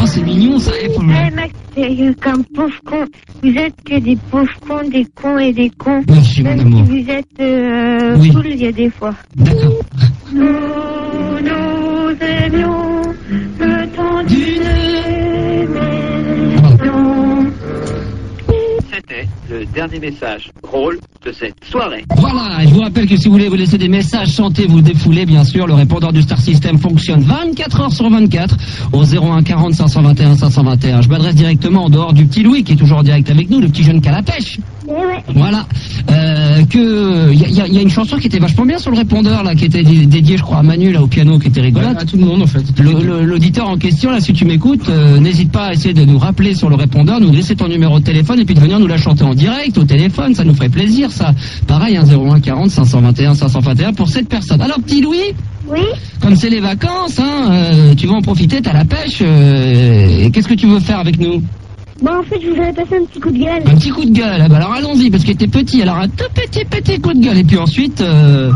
c'est mignon, ça. Max, c'est comme pauvre con. Vous êtes que des pauvres cons, des cons et des cons. Merci, mon amour. Si vous êtes Oui. cool, il y a des fois. D'accord. Nous aimions le temps d'une maison. C'était le dernier message drôle de cette soirée. Voilà, je vous rappelle que si vous voulez vous laisser des messages, chanter, vous défouler, bien sûr, le répondeur du Star System fonctionne 24 heures sur 24 au 01 40 521 521. Je m'adresse directement en dehors du petit Louis qui est toujours en direct avec nous, le petit jeune qui a la pêche. Ouais. Voilà. Il y a une chanson qui était vachement bien sur le répondeur là, qui était dédiée, je crois, à Manu là au piano, qui était rigolote. À tout le monde en fait. L'auditeur en question là, si tu m'écoutes, n'hésite pas à essayer de nous rappeler sur le répondeur, nous laisser ton numéro de téléphone et puis de venir nous la chanter en direct au téléphone, ça nous ferait plaisir ça. Pareil, 01 40 521 521 pour cette personne. Alors petit Louis, Oui. comme c'est les vacances, tu vas en profiter, t'as la pêche. Et qu'est-ce que tu veux faire avec nous? Bon, en fait, je voudrais passer un petit coup de gueule. Un petit coup de gueule. Ah bah alors allons-y, parce qu'il était petit. Alors un tout petit coup de gueule. Et puis ensuite, on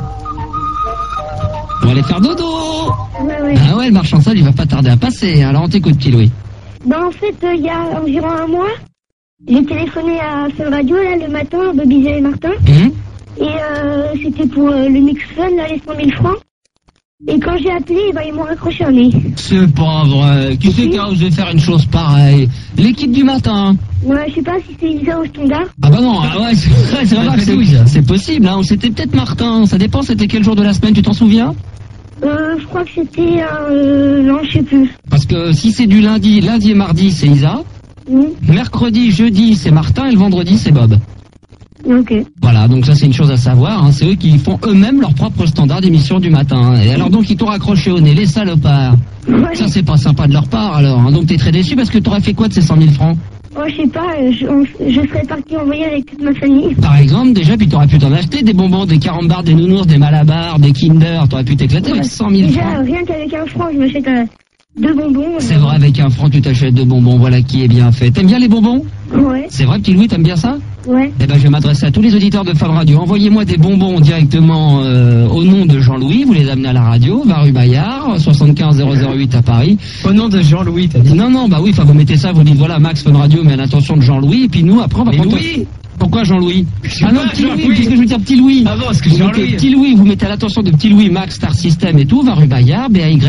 va aller faire dodo. Ouais. Ah ouais, le marchand de sable, il va pas tarder à passer. Alors on t'écoute, petit Louis. Bon, en fait, il y a environ un mois, j'ai téléphoné à Fun Radio, là, le matin, à Bobby et Martin. Et c'était pour le mix Fun, là, les 100 000 francs. Et quand j'ai appelé, ils m'ont raccroché un nez. C'est pas vrai. Qui c'est qui a osé faire une chose pareille? L'équipe du matin. Ouais, je sais pas si c'est Isa au standard. Ah bah non, ah ouais, c'est vrai que c'est possible. Hein. C'était peut-être Martin. Ça dépend, c'était quel jour de la semaine, tu t'en souviens? Je crois que c'était non, je sais plus. Parce que si c'est du lundi et mardi, c'est Isa. Mercredi, jeudi, c'est Martin. Et le vendredi, c'est Bob. Ok. Voilà, donc ça c'est une chose à savoir, c'est eux qui font eux-mêmes leur propre standard d'émission du matin. Et alors donc ils t'ont raccroché au nez, les salopards. Ouais. Ça c'est pas sympa de leur part alors, donc t'es très déçu parce que t'aurais fait quoi de ces 100 000 francs? Oh, je sais pas, je serais parti en voyage avec toute ma famille. Par exemple, déjà, puis t'aurais pu t'en acheter des bonbons, des carambars, des nounours, des malabars, des Kinder, t'aurais pu t'éclater avec 100 000 Déjà, francs. rien qu'avec un franc, je m'achète 2 bonbons. C'est vrai, avec un franc tu t'achètes 2 bonbons, voilà qui est bien fait. T'aimes bien les bonbons? Ouais. C'est vrai, petit Louis, t'aimes bien ça? Ouais. Eh ben, je vais m'adresser à tous les auditeurs de Fun Radio. Envoyez-moi des bonbons directement au nom de Jean-Louis. Vous les amenez à la radio, 20 rue Bayard, 75 008 à Paris. Au nom de Jean-Louis, t'as dit? Non, bah oui, enfin vous mettez ça, vous dites voilà, Max Fun Radio, mais à l'intention de Jean-Louis. Et puis nous, après, on va Mais prendre... Louis. Pourquoi Jean-Louis? sais Ah non, pas, petit Louis, Jean-Louis. qu'est-ce que je veux dire, petit Louis? Ah bon, parce que Vous Jean-Louis. mettez petit Louis, vous mettez à l'attention de petit Louis, Max, Star System et tout, 20 rue Bayard, BAY.